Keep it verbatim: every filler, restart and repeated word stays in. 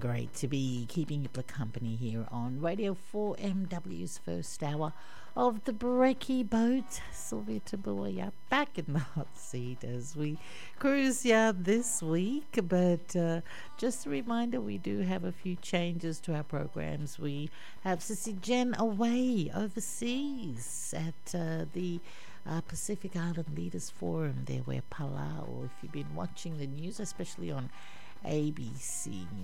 great to be keeping you company here on Radio four M W's first hour of the Brekkie Boat. Sylvia Tabuya back in the hot seat as we cruise yeah this week. But uh, just a reminder, we do have a few changes to our programs. We have Sissy Jen away overseas at uh, the uh, Pacific Island Leaders Forum there where Palau. If you've been watching the news, especially on A B C